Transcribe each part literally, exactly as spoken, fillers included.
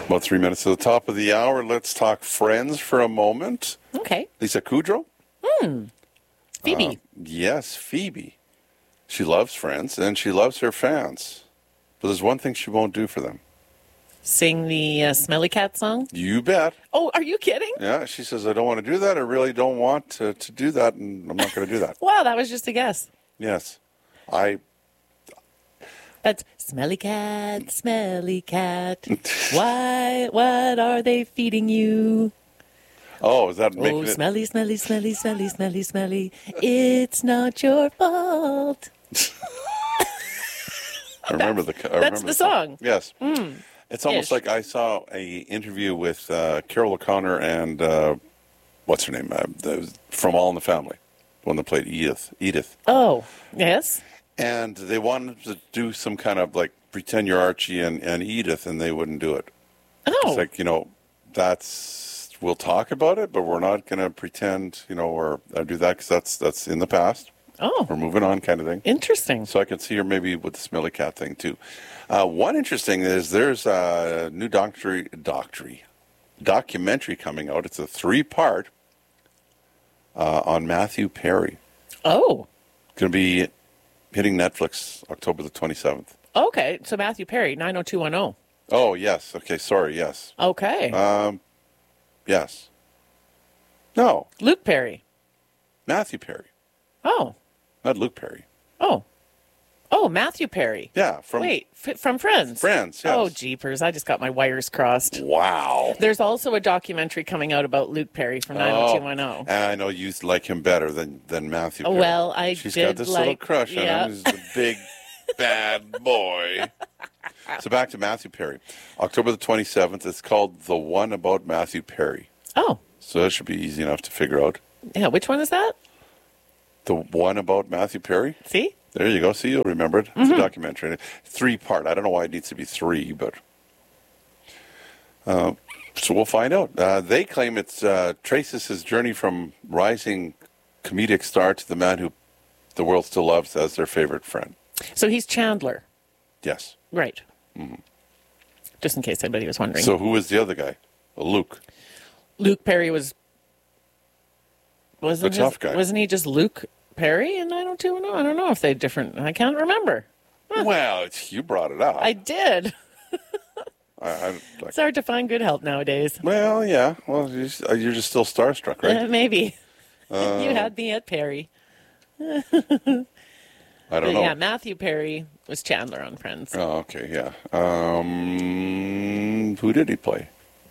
About three minutes to the top of the hour. Let's talk Friends for a moment. Okay. Lisa Kudrow. Hmm. Phoebe. Uh, yes, Phoebe. She loves Friends, and she loves her fans. But there's one thing she won't do for them. Sing the uh, Smelly Cat song? You bet. Oh, are you kidding? Yeah, she says, I don't want to do that. I really don't want to, to do that, and I'm not going to do that. Wow, that was just a guess. Yes. I... That's Smelly Cat, Smelly Cat. Why, what are they feeding you? Oh, is that making Oh, it... smelly, smelly, smelly, smelly, smelly, smelly. It's not your fault. I remember the... I That's remember the song. Yes. Mm. It's almost Ish. like I saw a interview with uh, Carol O'Connor and... Uh, what's her name? Uh, the, from All in the Family. The one that played Edith. Edith. Oh, yes. And they wanted to do some kind of like pretend you're Archie and, and Edith, and they wouldn't do it. Oh. It's like, you know, that's, we'll talk about it, but we're not going to pretend, you know, or uh, do that because that's, that's in the past. Oh. We're moving on kind of thing. Interesting. So I can see her maybe with the Smelly Cat thing too. Uh, one interesting is there's a new doctory, doctory, documentary coming out. It's a three-part uh, on Matthew Perry. Oh. Going to be hitting Netflix October the twenty-seventh. Okay. So Matthew Perry, nine oh two one oh. Oh, yes. Okay, sorry, yes. Okay. Um, yes. No, Luke Perry. Matthew Perry. Oh. Not Luke Perry. Oh. Oh, Matthew Perry. Yeah, from Wait, f- from Friends. Friends, yes. Oh, jeepers. I just got my wires crossed. Wow. There's also a documentary coming out about Luke Perry from nine oh two one oh. And I know you like him better than, than Matthew Perry. Well, I She's did got this like, little crush yeah. on him. He's the big, bad boy. So back to Matthew Perry. October the twenty-seventh. It's called The One About Matthew Perry. Oh. So that should be easy enough to figure out. Yeah, which one is that? The One About Matthew Perry? See? There you go. See, you'll remember it. It's Mm-hmm. a documentary. Three part. I don't know why it needs to be three, but uh, so we'll find out. Uh, they claim it uh, traces his journey from rising comedic star to the man who the world still loves as their favorite friend. So he's Chandler. Yes. Right. Mm-hmm. Just in case anybody was wondering. So who was the other guy? Luke. Luke Perry was... Wasn't The tough his- guy. Wasn't he just Luke Perry in nine oh two one oh? I don't know if they're different. I can't remember. Well, it's, you brought it up. I did. I, I, like, It's hard to find good help nowadays. well, yeah. Well, you're just, you're just still starstruck, right? Uh, maybe. Uh, you had me at Perry. I don't But know. yeah, Matthew Perry was Chandler on Friends. Oh, okay, yeah. Um, who did he play?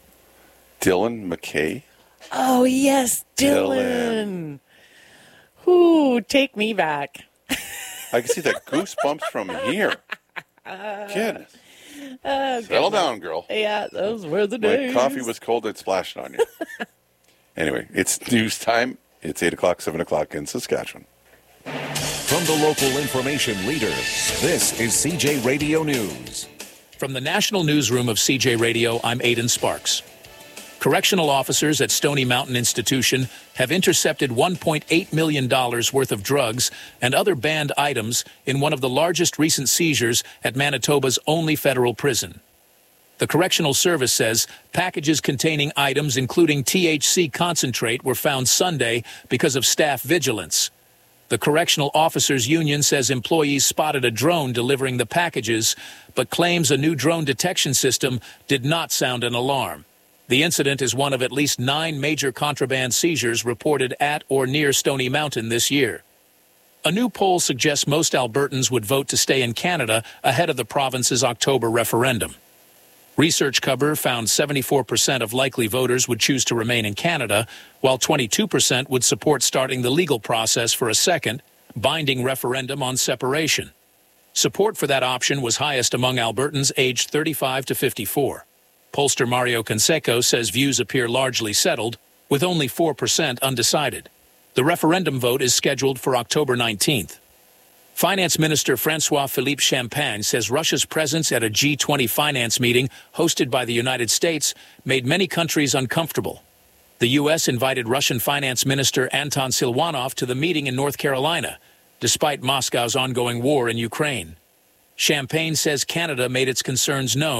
Dylan McKay. Oh, yes, Dylan. Dylan. Ooh, take me back. I can see the goosebumps from here. Goodness. Oh, Settle goodness. down, girl. Yeah, those were the My days. coffee was cold, it splashed on you. Anyway, it's news time. It's eight o'clock, seven o'clock in Saskatchewan. From the local information leader, this is C J Radio News. From the National Newsroom of C J Radio, I'm Aidan Sparks. Correctional officers at Stony Mountain Institution have intercepted one point eight million dollars worth of drugs and other banned items in one of the largest recent seizures at Manitoba's only federal prison. The Correctional Service says packages containing items including T H C concentrate were found Sunday because of staff vigilance. The Correctional Officers Union says employees spotted a drone delivering the packages, but claims a new drone detection system did not sound an alarm. The incident is one of at least nine major contraband seizures reported at or near Stony Mountain this year. A new poll suggests most Albertans would vote to stay in Canada ahead of the province's October referendum. Research Cover found seventy-four percent of likely voters would choose to remain in Canada, while twenty-two percent would support starting the legal process for a second, binding referendum on separation. Support for that option was highest among Albertans aged thirty-five to fifty-four. Pollster Mario Canseco says views appear largely settled, with only four percent undecided. The referendum vote is scheduled for October nineteenth. Finance Minister François-Philippe Champagne says Russia's presence at a G twenty finance meeting hosted by the United States made many countries uncomfortable. The U S invited Russian Finance Minister Anton Silwanov to the meeting in North Carolina, despite Moscow's ongoing war in Ukraine. Champagne says Canada made its concerns known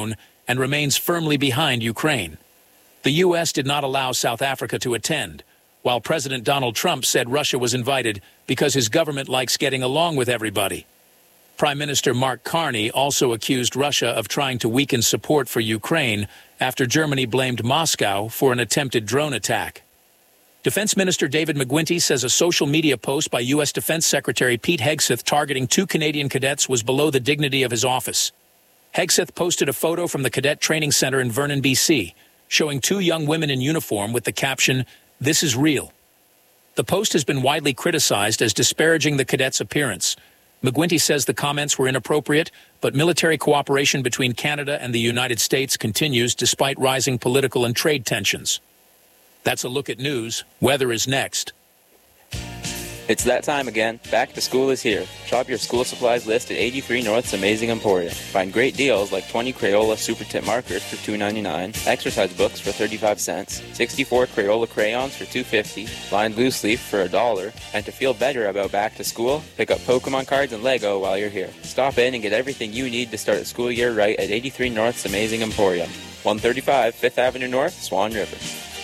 and remains firmly behind Ukraine. The U S did not allow South Africa to attend, while President Donald Trump said Russia was invited because his government likes getting along with everybody. Prime Minister Mark Carney also accused Russia of trying to weaken support for Ukraine after Germany blamed Moscow for an attempted drone attack. Defense Minister David McGuinty says a social media post by U S Defense Secretary Pete Hegseth targeting two Canadian cadets was below the dignity of his office. Hegseth posted a photo from the Cadet Training Center in Vernon, B C, showing two young women in uniform with the caption, "This is real." The post has been widely criticized as disparaging the cadets' appearance. McGuinty says the comments were inappropriate, but military cooperation between Canada and the United States continues despite rising political and trade tensions. That's a look at news. Weather is next. It's that time again. Back to school is here. Shop your school supplies list at eighty-three North's Amazing Emporium. Find great deals like twenty Crayola Super Tip markers for two ninety-nine, exercise books for thirty-five cents, sixty-four Crayola crayons for two fifty, lined loose leaf for a dollar, and to feel better about back to school, pick up Pokemon cards and Lego while you're here. Stop in and get everything you need to start the school year right at eighty-three North's Amazing Emporium. one thirty-five Fifth Avenue North, Swan River.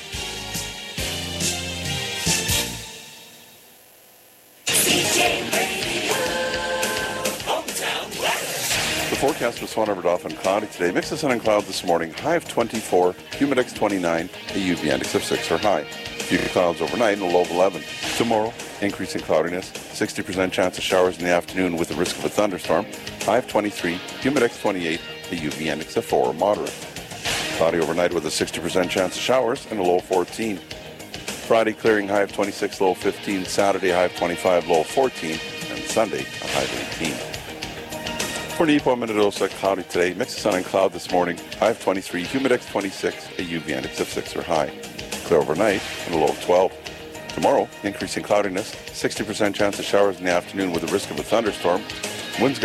The forecast for Swan River often cloudy today. Mix of sun and cloud this morning. High of twenty-four, humidex twenty-nine, a U V index of six or high. Few clouds overnight and a low of eleven. Tomorrow, increasing cloudiness. sixty percent chance of showers in the afternoon with the risk of a thunderstorm. High of twenty-three, humidex twenty-eight, a U V index of four or moderate. Cloudy overnight with a sixty percent chance of showers and a low of fourteen. Friday, clearing, high of twenty-six, low of fifteen. Saturday, high of twenty-five, low of fourteen. And Sunday, a high of eighteen. For Nipo, Minnedosa, cloudy today. Mix of sun and cloud this morning. High of twenty-three, humidex twenty-six, a U V index of six or high. Clear overnight and a low of twelve. Tomorrow, increasing cloudiness. sixty percent chance of showers in the afternoon with the risk of a thunderstorm. Winds